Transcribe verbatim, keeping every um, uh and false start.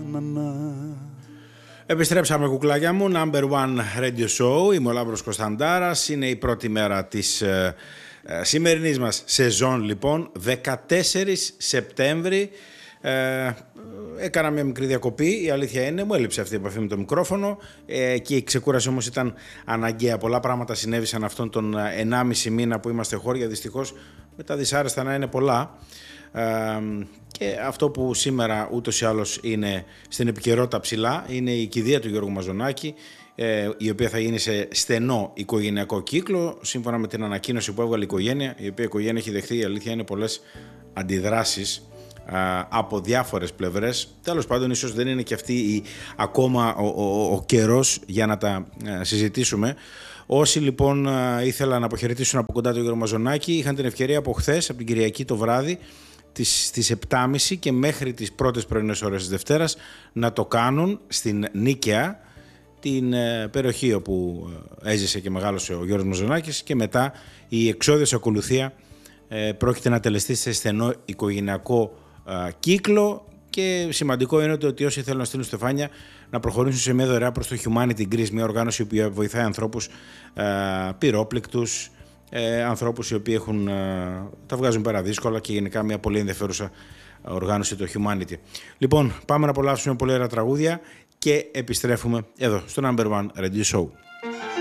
Επιστρέψαμε κουκλάκια μου, Number One Radio Show, είμαι ο Λάμπρος Κωνσταντάρας, είναι η πρώτη μέρα της ε, ε, σημερινής μας σεζόν λοιπόν, δεκατέσσερις Σεπτέμβρη. Ε, έκανα μια μικρή διακοπή, η αλήθεια είναι, μου έλειψε αυτή η επαφή με το μικρόφωνο ε, και η ξεκούραση όμως ήταν αναγκαία. Πολλά πράγματα συνέβησαν αυτόν τον ενάμιση μήνα που είμαστε χώρια, δυστυχώς με τα δυσάρεστα να είναι πολλά. Ε, και αυτό που σήμερα ούτως ή άλλως είναι στην επικαιρότητα ψηλά είναι η κηδεία του Γιώργου Μαζονάκη, ε, η οποία θα γίνει σε στενό οικογενειακό κύκλο σύμφωνα με την ανακοίνωση που έβγαλε η οικογένεια, η οποία η οικογένεια έχει δεχθεί, η αλήθεια είναι, πολλές αντιδράσεις από διάφορες πλευρές. Τέλος πάντων, ίσως δεν είναι και αυτή η, ακόμα ο, ο, ο καιρός για να τα α, συζητήσουμε. Όσοι λοιπόν α, ήθελαν να αποχαιρετήσουν από κοντά τον Γιώργο Μαζονάκη είχαν την ευκαιρία από χθες, από την Κυριακή το βράδυ στις επτά και μισή και μέχρι τις πρώτες πρωινές ώρες της Δευτέρας να το κάνουν στην Νίκαια, την ε, περιοχή όπου ε, έζησε και μεγάλωσε ο Γιώργος Μαζονάκης, και μετά η εξώδιος ακολουθία ε, πρόκειται να τελεστεί σε στενό οικογενειακό κύκλο. Και σημαντικό είναι ότι όσοι θέλουν να στείλουν στεφάνια να προχωρήσουν σε μια δωρεά προς το Humanity Greece, μια οργάνωση που βοηθάει ανθρώπους πυρόπληκτους, ανθρώπους οι οποίοι έχουν, τα βγάζουν πέρα δύσκολα, και γενικά μια πολύ ενδιαφέρουσα οργάνωση, το Humanity. Λοιπόν, πάμε να απολαύσουμε πολύ ωραία τραγούδια και επιστρέφουμε εδώ στο Number One Radio Show.